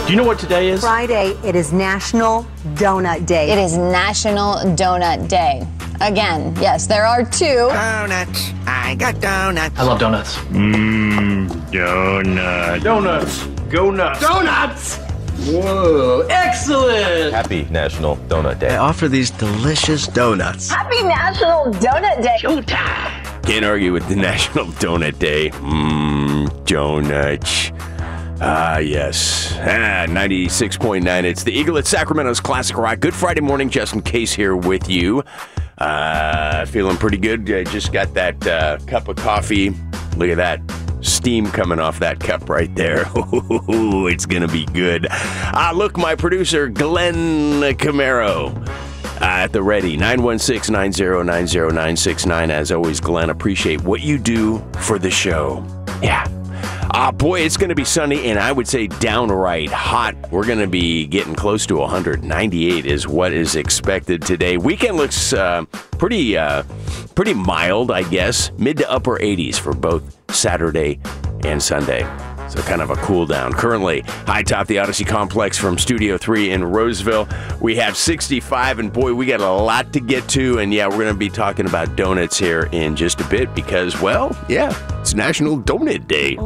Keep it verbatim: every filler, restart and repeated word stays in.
Do you know what today is? Friday, it is National Donut Day. It is National Donut Day. Again, yes, there are two. Donuts. I got donuts. I love donuts. Mmm, donut. Donuts. Go nuts. Donuts! Whoa, excellent! Happy National Donut Day. I offer these delicious donuts. Happy National Donut Day. Showtime. Can't argue with the National Donut Day. Mmm, donuts. Ah, yes. Ah, ninety-six point nine. It's the Eagle at Sacramento's Classic Rock. Good Friday morning. Justin Case here with you. Uh, feeling pretty good. I just got that uh, cup of coffee. Look at that. Steam coming off that cup right there. Ooh, it's going to be good. Ah, look, my producer, Glenn Camaro, uh, at the ready. nine one six, nine zero nine zero nine six nine. As always, Glenn, appreciate what you do for the show. Yeah. Ah, boy, it's going to be sunny, and I would say downright hot. We're going to be getting close to one hundred ninety-eight is what is expected today. Weekend looks uh, pretty, uh, pretty mild, I guess. Mid to upper eighties for both Saturday and Sunday. So kind of a cool down. Currently, high top the Odyssey Complex from Studio three in Roseville. We have sixty-five, and boy, we got a lot to get to. And yeah, we're going to be talking about donuts here in just a bit because, well, yeah, it's National Donut Day.